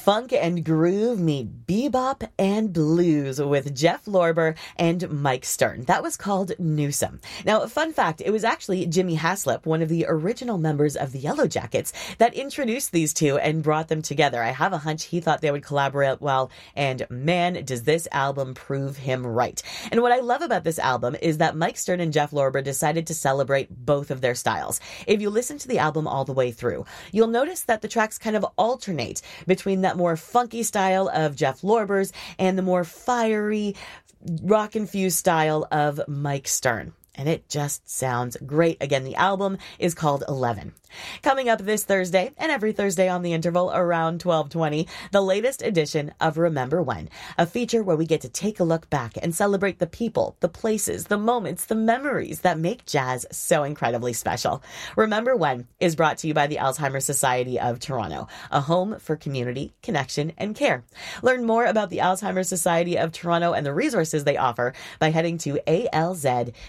Funk and groove meet bebop and blues with Jeff Lorber and Mike Stern. That was called Newsome. Now, fun fact, it was actually Jimmy Haslip, one of the original members of the Yellow Jackets, that introduced these two and brought them together. I have a hunch he thought they would collaborate well, and man, does this album prove him right. And what I love about this album is that Mike Stern and Jeff Lorber decided to celebrate both of their styles. If you listen to the album all the way through, you'll notice that the tracks kind of alternate between that more funky style of Jeff Lorber's and the more fiery, rock-infused style of Mike Stern. And it just sounds great. Again, the album is called 11. Coming up this Thursday and every Thursday on the interval around 12:20, the latest edition of Remember When, a feature where we get to take a look back and celebrate the people, the places, the moments, the memories that make jazz so incredibly special. Remember When is brought to you by the Alzheimer's Society of Toronto, a home for community, connection, and care. Learn more about the Alzheimer's Society of Toronto and the resources they offer by heading to alz.ca.